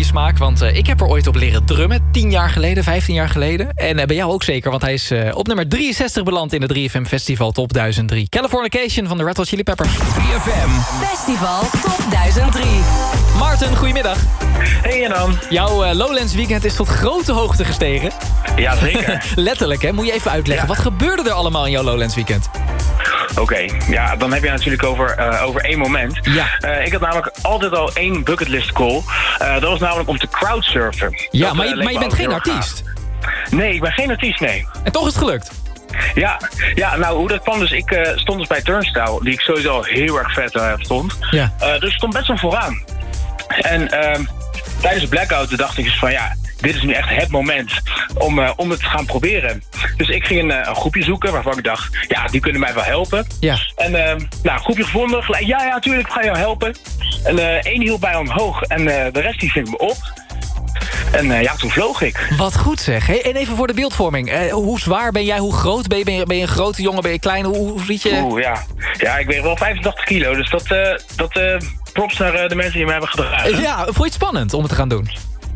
smaak. Want ik heb er ooit op leren drummen. 10 jaar geleden, 15 jaar geleden. En bij jou ook zeker, want hij is op nummer 63 beland in de 3FM Festival Top 1003. Californication van de Red Hot Chili Peppers. 3FM Festival Top 1003. Maarten, goedemiddag. Hey Jan. Jouw Lowlands weekend is tot grote hoogte gestegen. Ja, zeker. Letterlijk, hè? Moet je even uitleggen. Ja. Wat gebeurde er allemaal in jouw Lowlands weekend? Oké, ja, dan heb je natuurlijk over één moment. Ja. Ik had namelijk altijd al één bucketlist goal. Dat was namelijk om te crowdsurfen. Ja, Dat, maar leek me je bent ook geen heel erg artiest. gaaf. Nee, ik ben geen artiest, nee. En toch is het gelukt. Ja, nou, hoe dat kwam dus, ik stond dus bij Turnstile, die ik sowieso al heel erg vet vond. Ja. Dus ik stond best wel vooraan. En tijdens de blackout dacht ik dus van, ja, dit is nu echt het moment om het te gaan proberen. Dus ik ging een groepje zoeken waarvan ik dacht, ja, die kunnen mij wel helpen. Ja. En een groepje gevonden, gelijk, ja, natuurlijk, ik ga jou helpen. En één hield mij omhoog en de rest die ving me op. En toen vloog ik. Wat goed zeg. Hey, en even voor de beeldvorming. Hoe zwaar ben jij? Hoe groot ben je? Ben je een grote jongen? Ben je klein? Hoe ziet je? Oeh, ja. Ja, ik weeg wel 85 kilo. Dus dat props naar de mensen die me hebben gedragen. Ja, vond je het spannend om het te gaan doen?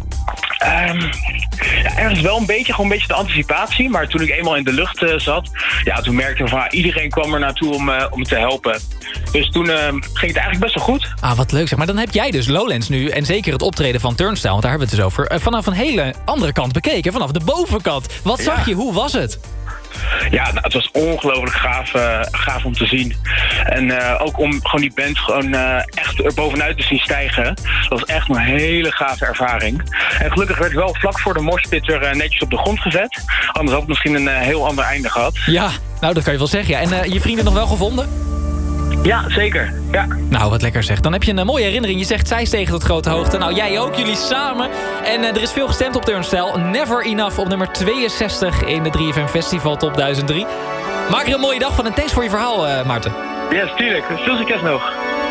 Ja, ergens wel een beetje, gewoon een beetje de anticipatie. Maar toen ik eenmaal in de lucht zat, ja, toen merkte ik van iedereen kwam er naartoe om me te helpen. Dus toen ging het eigenlijk best wel goed. Ah, wat leuk zeg. Maar dan heb jij dus Lowlands nu en zeker het optreden van Turnstile, want daar hebben we het dus over, vanaf een hele andere kant bekeken, vanaf de bovenkant. Wat zag je? Hoe was het? Ja, nou, het was ongelooflijk gaaf om te zien. En ook om gewoon die band gewoon echt er bovenuit te zien stijgen. Dat was echt een hele gave ervaring. En gelukkig werd ik wel vlak voor de moshpit er netjes op de grond gezet. Anders had het misschien een heel ander einde gehad. Ja, nou dat kan je wel zeggen. Ja. En je vrienden nog wel gevonden? Ja, zeker. Ja. Nou, wat lekker zeg. Dan heb je een mooie herinnering. Je zegt zij stegen tot grote hoogte. Nou, jij ook. Jullie samen. En er is veel gestemd op Turnstile. Never Enough op nummer 62 in de 3FM Festival Top 1003. Maak er een mooie dag van en thanks voor je verhaal, Maarten. Ja, tuurlijk. Veel succes nog.